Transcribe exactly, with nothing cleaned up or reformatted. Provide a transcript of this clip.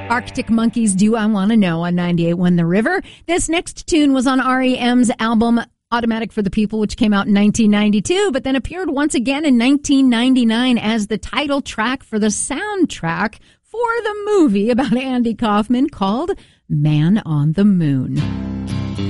Arctic Monkeys, Do I Want to Know on ninety-eight point one The River. This next tune was on R E M's album Automatic for the People, which came out in nineteen ninety-two, but then appeared once again in nineteen ninety-nine as the title track for the soundtrack for the movie about Andy Kaufman called Man on the Moon.